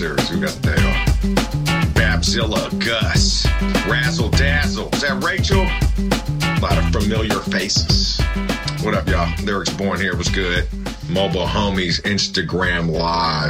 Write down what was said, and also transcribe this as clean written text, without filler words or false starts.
Series. Who got the day off? Babzilla, Gus, Razzle Dazzle. Is that Rachel? A lot of familiar faces. What up, y'all? Lyrics Born here was good. Mobile Homies Instagram Live.